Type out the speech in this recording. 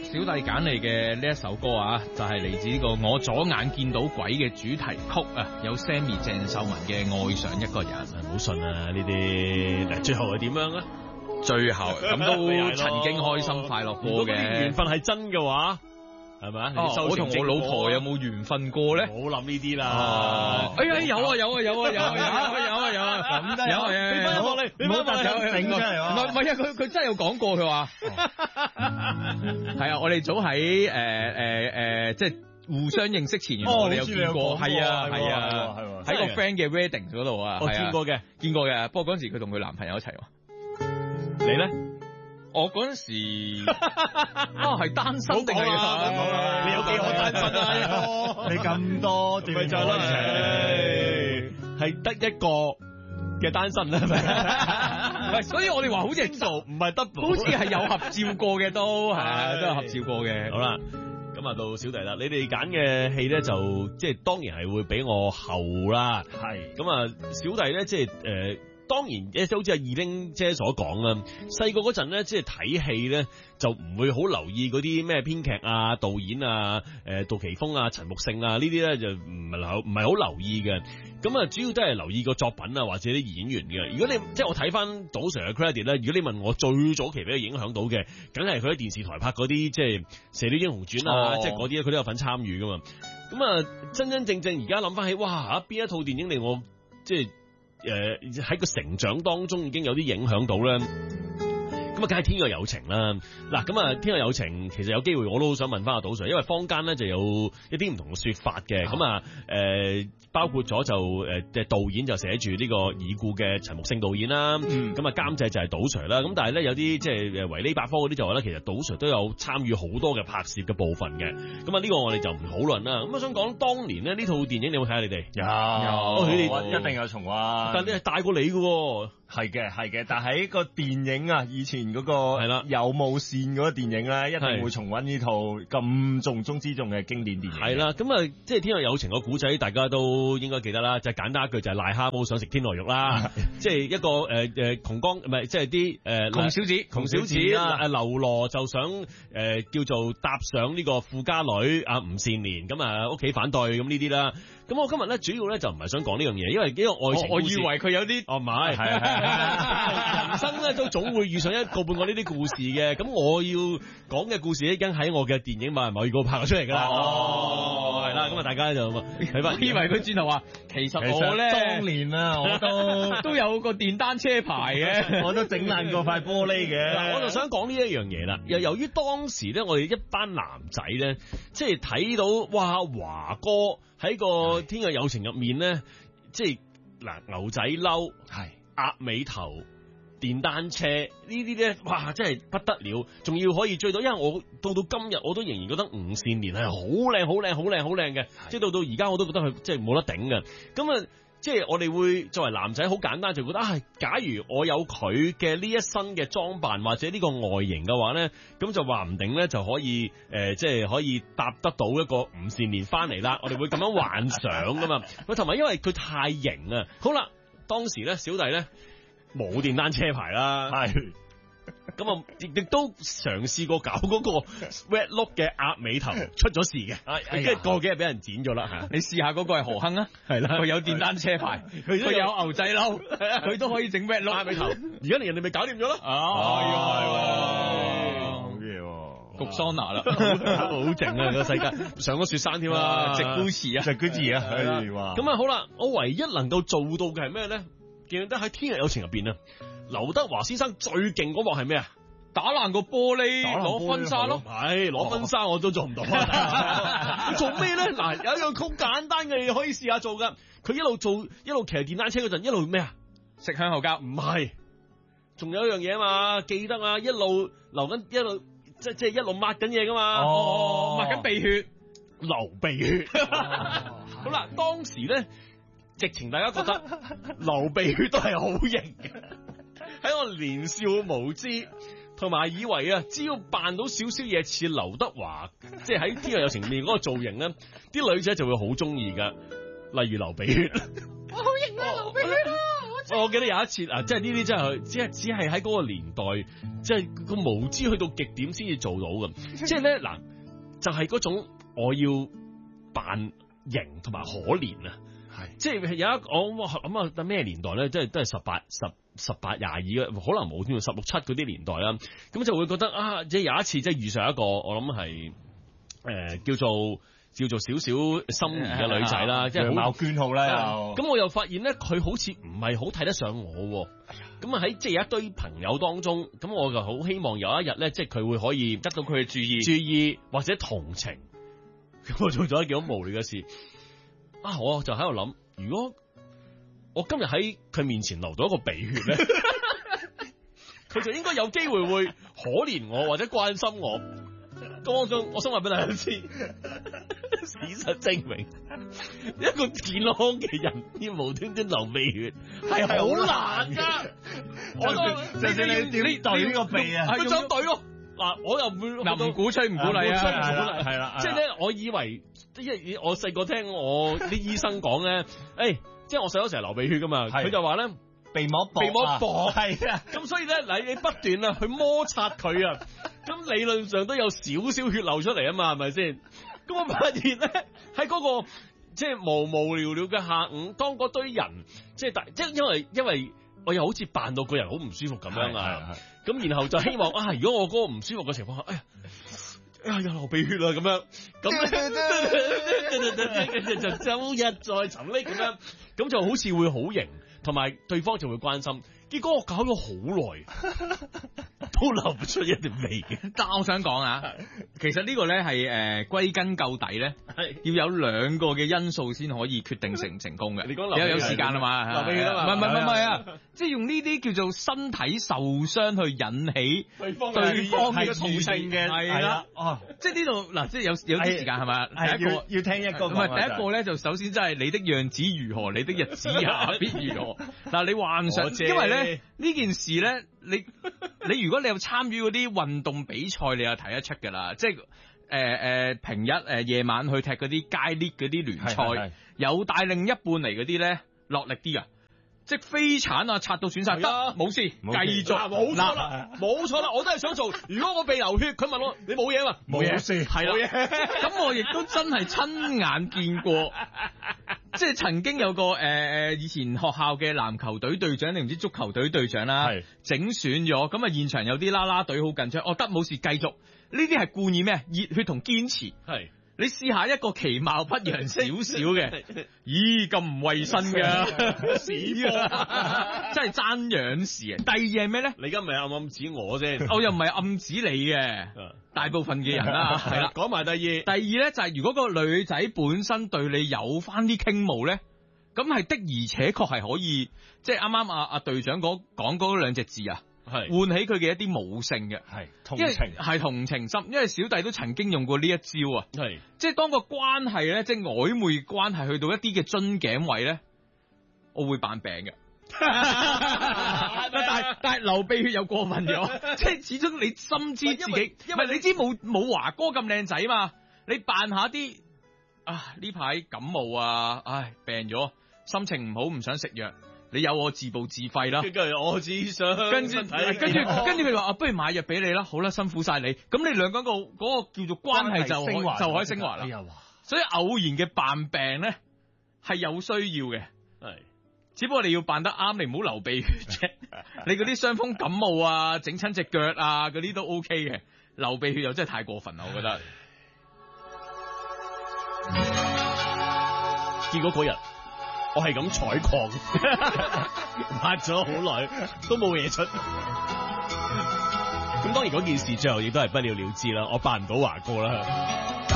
小弟揀嚟嘅呢一首歌啊，就係嚟自呢個我左眼見到鬼嘅主題曲啊，有 Sammy 鄭秀文嘅愛上一個人。 唔好信啊呢啲，嗱最後係點樣啊？ 最後咁都曾經開心快樂過嘅， 緣分係真嘅話，係咪啊？ 我同我老婆有冇緣分過咧？ 唔好諗呢啲啦。 哎呀，有啊，咁得有， 你唔好搭上頂出嚟喎。 唔係啊，佢真係有講過，佢話係啊，我哋早喺即係互相認識前，原來我哋有見過，係啊，喺個 friend 嘅 wedding 嗰度啊， 我見過嘅， 不過嗰陣時佢同佢男朋友一齊喎。 你咧？ 我嗰陣時係單身定係？ 你有幾可單身啊？ 你咁多點就係得一個嘅單身啦，係咪？ 所以我哋話好似係做，唔係 double， 好似係有合照過嘅都係，都有合照過嘅。 好啦，咁啊到小弟啦，你哋揀嘅戲咧就即係當然係會比我後啦， 係咁啊小弟咧即係當然，好似阿二玲姐所講啦，細個嗰陣咧，即係睇戲咧，就唔會好留意嗰啲咩編劇啊、導演啊、杜琪峰啊、陳木勝啊呢啲咧，就唔係好留意嘅。咁啊，主要都係留意個作品啊，或者啲演員嘅。如果你即係我睇翻賭 Sir 嘅 credit 咧，如果你問我最早期俾佢影響到嘅，梗係佢喺電視台拍嗰啲即係《射鵰英雄傳》啊，即係嗰啲咧，佢都有份參與噶嘛。咁啊，真真正正而家諗翻起，哇！邊一套電影令我即係喺個成長當中已經有啲影響到咧，咁啊，梗係天若有情啦。嗱，咁啊，天若有情其實有機會我都好想問翻阿賭 Sir，因為坊間咧就有一啲唔同嘅說法嘅。咁啊，包括咗就嘅導演就寫住呢個已故嘅陳木勝導演啦。咁啊，監製就係賭 Sir 啦。咁但係咧有啲即係維基百科嗰啲就話咧，其實賭 Sir 都有參與好多嘅拍攝嘅部分嘅。咁啊，呢個我哋就唔討論啦。咁我想講當年咧呢套電影你有冇睇下？你哋有，你哋一定有重溫。 但係你係大過你嘅。 係嘅，但係個電影啊，以前嗰個係啦有無線嗰個電影咧，一定會重溫呢套咁重中之重嘅經典電影。 係啦，咁啊，即係天若有情個古仔，大家都應該記得啦。就係簡單一句，就係癩蛤蟆想食天鵝肉啦。即係一個窮光唔係，即係啲窮小子啦。劉羅就想叫做搭上呢個富家女啊吳善蓮，咁啊屋企反對咁呢啲啦。咁我今日咧主要咧就唔係想講呢樣嘢，因為呢個愛情故事， 我以為佢有啲唔係，係人生咧都總會遇上一個半個呢啲故事嘅。咁我要講嘅故事已經喺我嘅電影某人某月嗰拍咗出嚟㗎啦。係啦，咁啊大家就睇翻。 以為佢轉頭話，其實我咧當年啊，我都有個電單車牌嘅， 我都整爛過塊玻璃嘅。 嗱，我就想講呢一樣嘢啦。由於當時咧，我哋一班男仔咧，即係睇到哇華哥喺個天若有情入面咧，即係嗱牛仔褸係鴨尾頭電單車呢啲咧，哇真係不得了，仲要可以追到，因為我到今日我都仍然覺得吳善蓮係好靚嘅，即係到而家我都覺得佢即係冇得頂嘅。咁啊，即係我哋會作為男仔好簡單就覺得假如我有佢嘅呢一身嘅裝扮或者呢個外形嘅話咧，咁就話唔定咧就可以即係可以搭得到一個吳善蓮翻嚟啦。我哋會咁樣幻想噶嘛。喂，同埋因為佢太型啊。好啦，當時咧小弟咧冇電單車牌啦，係咁啊，亦都嘗試過搞嗰個 red look 嘅鴨尾頭出咗事嘅，跟住過幾日俾人剪咗啦吓。 你試下嗰個係何亨啊， 係啦， 佢有電單車牌，佢有牛仔褸，佢都可以整 red look 鴨尾頭。而家人哋咪搞掂咗咯。 好嘢喎， 焗桑拿啦， 好靜啊個世界，上咗雪山添啊， 直高士啊， 直高士啊， 咁啊好啦，我唯一能夠做到嘅係咩咧？記得喺《天若有情》入邊啊，劉德華先生最勁嗰幕係咩啊？ 打爛個玻璃攞婚紗咯， 係攞婚紗我都做唔到啊！做咩咧？嗱，有一樣好簡單嘅嘢可以試下做噶。佢一路騎電單車嗰陣，一路咩啊？ 食香口膠？ 唔係，仲有一樣嘢嘛？記得啊！一路流緊，一路即係一路抹緊嘢噶嘛？ 抹緊鼻血， 流鼻血。好啦，當時咧。直情大家覺得流鼻血都係好型嘅，喺我年少無知，同埋以為啊，只要扮到少少嘢似劉德華，即係喺《天若有情》面嗰個造型咧，啲女仔就會好中意噶。例如流鼻血， 我好型啊，流鼻血啊，我我記得有一次啊，即係呢啲真係只係喺嗰個年代，即係個無知去到極點先至做到嘅。即係咧嗱，就係嗰種我要扮型同埋可憐啊。係，即係有一我諗啊，咩年代咧？即係都係18、22嘅，可能冇添，16、17嗰啲年代啦。咁就會覺得啊，即係有一次即係遇上一個我諗係叫做少少心儀嘅女仔啦，即係貌娟好啦。 咁我又發現咧，佢好似唔係好睇得上我。咁啊喺即係有一堆朋友當中，咁我就好希望有一日咧，即係佢會可以得到佢嘅注意或者同情。咁我做咗一件好無聊嘅事。我就喺度諗，如果我今日喺佢面前流到一個鼻血咧，佢就應該有機會會可憐我或者關心我。咁我想話俾大家知，事實證明一個健康嘅人要無端端流鼻血係好難噶。 就算你點對呢個鼻啊， 佢想對咯。嗱，我又唔會唔鼓吹唔鼓勵啊， 係啦， 即係咧，我以為，因為我細個聽我啲醫生講咧，即係我細個成日流鼻血噶嘛，佢就話咧鼻膜薄，係啊， 咁所以咧，嗱，你不斷啊去摩擦佢啊，咁理論上都有少少血流出嚟啊嘛，係咪先？咁我發現咧喺嗰個即係無聊聊嘅下午，當嗰堆人即係因為我又好似扮到個人好唔舒服咁樣啊。咁然後就希望如果我嗰個唔舒服嘅情況下，又流鼻血啦咁樣，咁就周日再沉溺咁樣，咁就好似會好型，同埋對方就會關心。結果我搞咗好耐，都流唔出一條脷嘅。 但我想講啊，其實呢個咧係歸根究底咧，要有兩個嘅因素先可以決定成唔成功嘅。 你講有時間啊嘛， 流鼻血啊嘛， 唔係啊，即係用呢啲叫做身體受傷去引起對方嘅同情嘅，係啦，即係呢度嗱，即係有啲時間係咪？第一個要聽一個， 唔係第一個咧，就首先真係你的樣子如何，你的日子也必如何。嗱，你幻想，因為咧呢件事咧，你如果你有參與嗰啲運動比賽，你又睇得出㗎啦。即係平日夜晚去踢嗰啲街 league 嗰啲聯賽，有帶另一半嚟嗰啲咧，落力啲啊！即係飛鏟啊，擦到損晒得，冇事，繼續， 冇錯啦，冇錯啦，我都係想做。如果我鼻流血，佢問我你冇嘢嘛？ 冇事， 係啦。咁我亦都真係親眼見過，即係曾經有個以前學校嘅籃球隊隊長定唔知足球隊隊長啦，整損咗，咁啊現場有啲啦啦隊好緊張，得冇事繼續。呢啲係故意咩？熱血同堅持。係。你試下一個其貌不揚少少嘅，咦咁唔衛生㗎，屎啊！真係爭樣事啊！第二係咩咧？ 你而家咪暗指我啫， 我又唔係暗指你嘅，大部分嘅人啦，係啦。 講埋第二咧就係如果個女仔本身對你有翻啲傾慕咧，咁係的而且確係可以，即係啱啱阿隊長講嗰兩隻字啊。係喚起佢嘅一啲母性嘅，係同情，係同情心。因為小弟都曾經用過呢一招啊，係即係當個關係咧，即係曖昧關係去到一啲嘅樽頸位咧，我會扮病嘅。但係流鼻血又過分咗，即係始終你深知自己，因為你知冇華哥咁靚仔嘛，你扮下啲呢排感冒啊，病咗，心情唔好，唔想食藥。你有我自暴自廢啦，跟住我只想跟住佢話不如買藥俾你啦，好啦，辛苦晒你，咁你兩個嗰個叫做關係就可以升華啦。所以偶然嘅扮病咧係有需要嘅，係，只不過你要扮得啱，你唔好流鼻血啫。你嗰啲傷風感冒啊，整親隻腳啊，嗰啲都 OK 嘅，流鼻血又真係太過分啦，我覺得。 結果嗰日。我係咁採礦，抹咗好耐都冇嘢出。咁當然嗰件事最後亦都係不了了之啦，我扮唔到華哥啦。